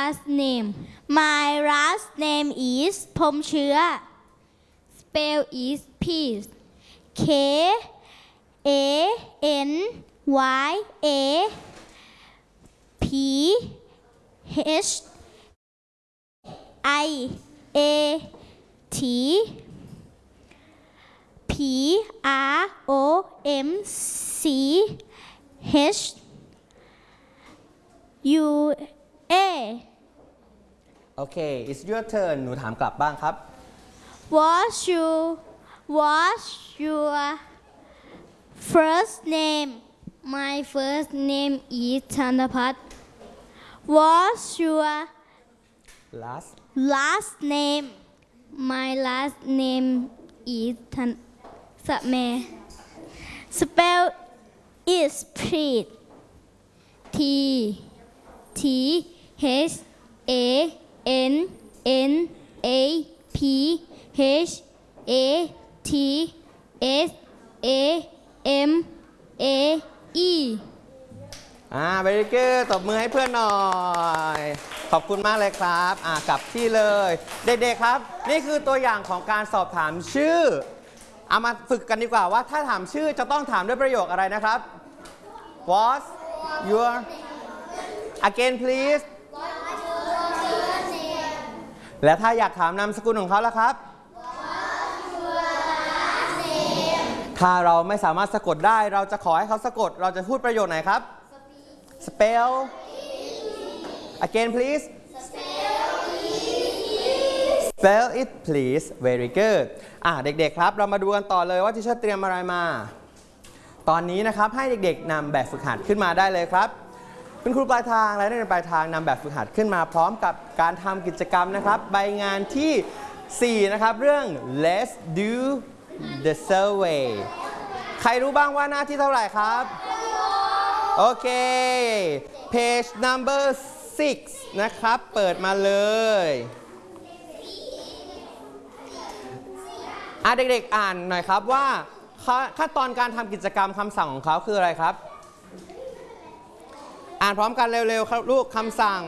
last name My last name is พรหมเชื้อ Spell is peace K A N Y A P H I A T P R O M C H U A โอเค it's your turn หนูถามกลับบ้างครับ What's your first name My first name is ธนภัทร What's your last name My last name is สะแม Spell is please T H A N N A P H A T S A M A E very good ตบมือให้เพื่อนหน่อย ขอบคุณมากเลยครับกลับที่เลย เด็กๆครับ นี่คือตัวอย่างของการสอบถามชื่อ เอามาฝึกกันดีกว่าว่าถ้าถามชื่อจะต้องถามด้วยประโยคอะไรนะครับ What's your again please และถ้าอยากถามนามสกุลของเขาล่ะครับ ถ้าเราไม่สามารถสะกดได้เราจะขอให้เขาสะกดเราจะพูดประโยคไหนครับ spell again please spell it please very good เด็กๆครับเรามาดูกันต่อเลยว่าที่เชอร์เตรียมอะไรมาตอนนี้นะครับให้เด็กๆนำแบบฝึกหัดขึ้นมาได้เลยครับคุณครูปลายทางและนักเรียนปลายทางนำแบบฝึกหัดขึ้นมาพร้อมกับการทำกิจกรรมนะครับใบงานที่4นะครับเรื่อง let's do the survey ใครรู้บ้างว่าหน้าที่เท่าไหร่ครับโอเค page number 6นะครับเปิดมาเลยเด็กๆอ่านหน่อยครับว่าขั้นตอนการทำกิจกรรมคำสั่งของเขาคืออะไรครับอ่านพร้อมกันเร็วๆครับลูกคำสั่ง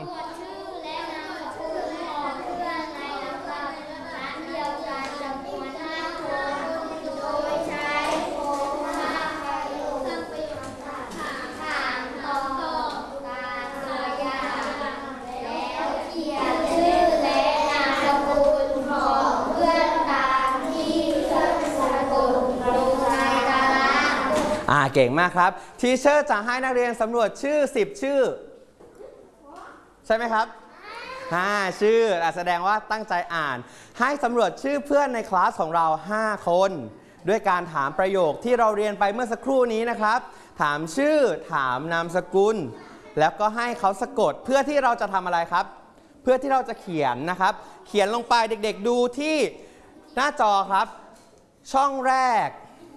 เก่งมากครับทีเชอร์จะให้นักเรียนสำรวจชื่อ10ชื่อใช่ไหมครับชื่อแสดงว่าตั้งใจอ่านให้สำรวจชื่อเพื่อนในคลาสของเรา5คนด้วยการถามประโยคที่เราเรียนไปเมื่อสักครู่นี้นะครับถามชื่อถามนามสกุลแล้วก็ให้เขาสะกดเพื่อที่เราจะทำอะไรครับเพื่อที่เราจะเขียนนะครับเขียนลงไปเด็กๆดูที่หน้าจอครับช่องแรก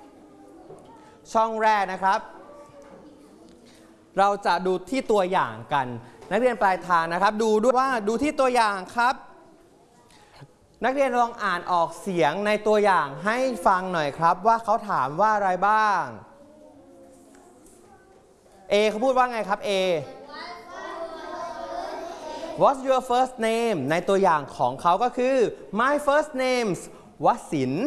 นะครับเราจะดูที่ตัวอย่างกันนักเรียนปลายทางนะครับดูด้วยว่าดูที่ตัวอย่างครับนักเรียนลองอ่านออกเสียงในตัวอย่างให้ฟังหน่อยครับว่าเขาถามว่าอะไรบ้างเขาพูดว่าไงครับ What's your first name ในตัวอย่างของเขาก็คือ My first name's วสิน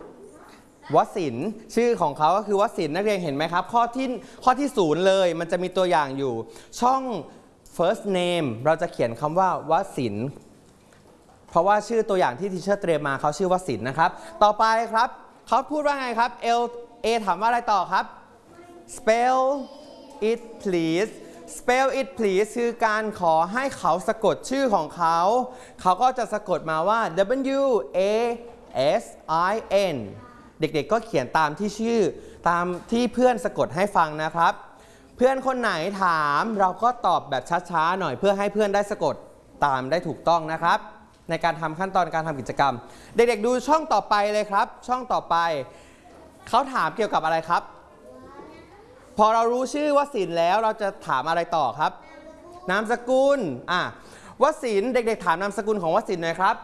ชื่อของเขาก็คือวสินนักเรียนเห็นไหมครับข้อที่0เลยมันจะมีตัวอย่างอยู่ช่อง first name เราจะเขียนคำว่าวสินเพราะว่าชื่อตัวอย่างที่ทีเชอร์เตรียมมาเขาชื่อวสินนะครับต่อไปครับเขาพูดว่าไงครับถามว่าอะไรต่อครับ spell it please spell it please คือการขอให้เขาสะกดชื่อของเขาก็จะสะกดมาว่า W A S I Nเด็กๆก็เขียนตามที่ชื่อตามที่เพื่อนสะกดให้ฟังนะครับเพื่อนคนไหนถามเราก็ตอบแบบช้าๆหน่อยเพื่อให้เพื่อนได้สะกดตามได้ถูกต้องนะครับในการทำขั้นตอนการทำกิจกรรมเด็กๆดูช่องต่อไปเลยครับช่องต่อไปเขาถามเกี่ยวกับอะไรครับพอเรารู้ชื่อวสินแล้วเราจะถามอะไรต่อครับนามสกุลวสินเด็กๆถามนามสกุลของวสินหน่อยครับ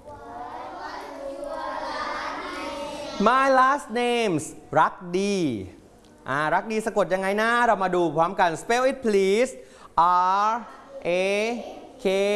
My last name's รักดีรักดีสะกดยังไงนะเรามาดูพร้อมกัน spell it please R A K